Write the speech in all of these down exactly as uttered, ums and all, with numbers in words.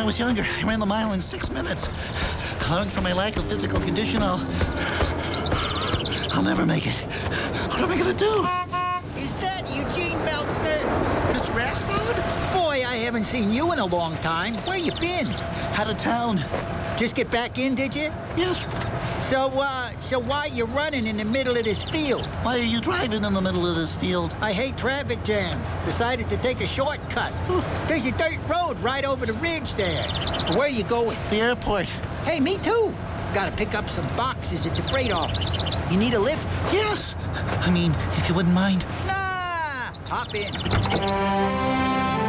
was younger, I ran the mile in six minutes. Allowing for my lack of physical condition, I'll... I'll never make it. What am I gonna do? Is that Eugene Meltzner? Miss Rathbone? Boy, I haven't seen you in a long time. Where you been? Out of town. Just get back in, did you? Yes. So, uh, so why you running in the middle of this field? Why are you driving in the middle of this field? I hate traffic jams. Decided to take a shortcut. There's a dirt road right over the ridge there. Where you going? The airport. Hey, me too. Gotta pick up some boxes at the freight office. You need a lift? Yes. I mean, if you wouldn't mind. Nah, hop in.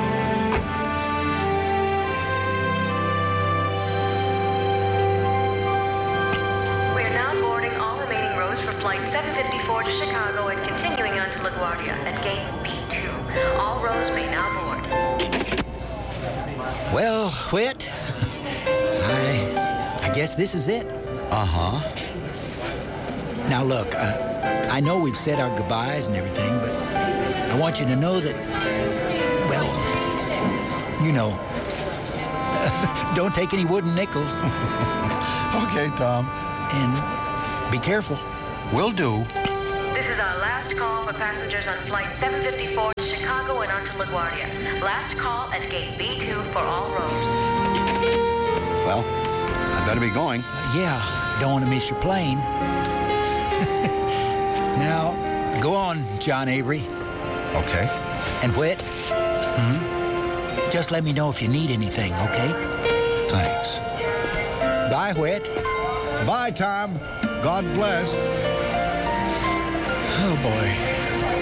Flight seven fifty-four to Chicago and continuing on to LaGuardia at gate B two. All rows may now board. Well, Whit, I, I guess this is it. Uh-huh. Now, look, uh, I know we've said our goodbyes and everything, but I want you to know that, well, you know, don't take any wooden nickels. Okay, Tom. And be careful. Will do. This is our last call for passengers on flight seven fifty-four to Chicago and on to LaGuardia. Last call at gate B two for all rows. Well, I better be going. Uh, yeah, don't want to miss your plane. Now, go on, John Avery. Okay. And Whit, Hmm? just let me know if you need anything, okay? Thanks. Bye, Whit. Bye, Tom. God bless. Oh, boy.